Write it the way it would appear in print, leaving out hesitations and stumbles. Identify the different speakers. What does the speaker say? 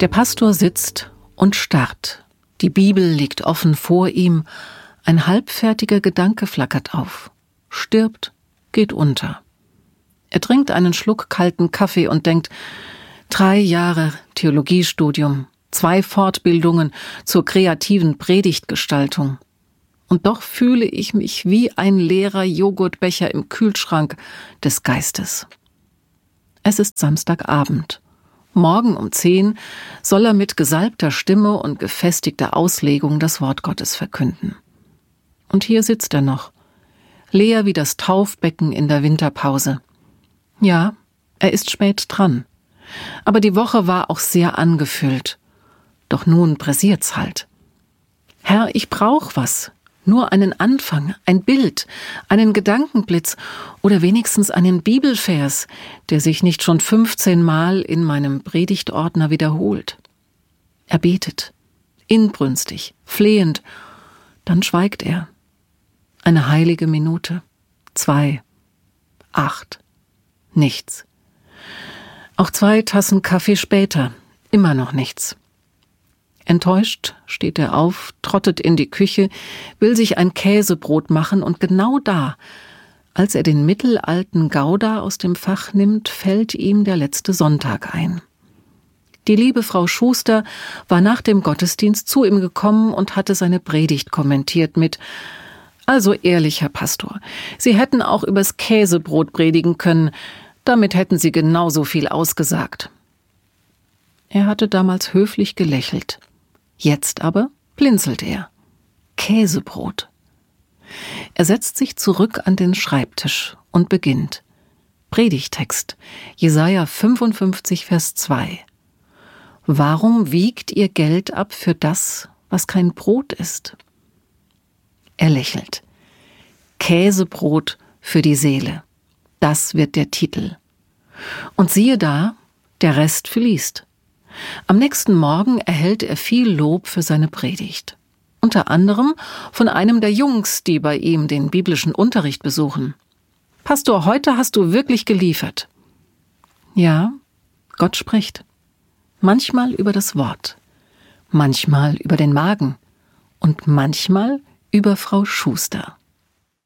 Speaker 1: Der Pastor sitzt und starrt. Die Bibel liegt offen vor ihm. Ein halbfertiger Gedanke flackert auf. Stirbt, geht unter. Er trinkt einen Schluck kalten Kaffee und denkt: 3 Jahre Theologiestudium, 2 Fortbildungen zur kreativen Predigtgestaltung. Und doch fühle ich mich wie ein leerer Joghurtbecher im Kühlschrank des Geistes. Es ist Samstagabend. Morgen um 10 soll er mit gesalbter Stimme und gefestigter Auslegung das Wort Gottes verkünden. Und hier sitzt er noch, leer wie das Taufbecken in der Winterpause. Ja, er ist spät dran. Aber die Woche war auch sehr angefüllt. Doch nun pressiert's halt. Herr, ich brauch was. Nur einen Anfang, ein Bild, einen Gedankenblitz oder wenigstens einen Bibelvers, der sich nicht schon 15 Mal in meinem Predigtordner wiederholt. Er betet, inbrünstig, flehend, dann schweigt er. Eine heilige Minute, 2, 8, nichts. Auch 2 Tassen Kaffee später, immer noch nichts. Enttäuscht steht er auf, trottet in die Küche, will sich ein Käsebrot machen und genau da, als er den mittelalten Gouda aus dem Fach nimmt, fällt ihm der letzte Sonntag ein. Die liebe Frau Schuster war nach dem Gottesdienst zu ihm gekommen und hatte seine Predigt kommentiert mit: Also ehrlich, Herr Pastor, Sie hätten auch übers Käsebrot predigen können, damit hätten Sie genauso viel ausgesagt. Er hatte damals höflich gelächelt. Jetzt aber blinzelt er. Käsebrot. Er setzt sich zurück an den Schreibtisch und beginnt. Predigttext, Jesaja 55, Vers 2. Warum wiegt ihr Geld ab für das, was kein Brot ist? Er lächelt. Käsebrot für die Seele. Das wird der Titel. Und siehe da, der Rest fließt. Am nächsten Morgen erhält er viel Lob für seine Predigt. Unter anderem von einem der Jungs, die bei ihm den biblischen Unterricht besuchen. Pastor, heute hast du wirklich geliefert. Ja, Gott spricht. Manchmal über das Wort, manchmal über den Magen und manchmal über Frau Schuster.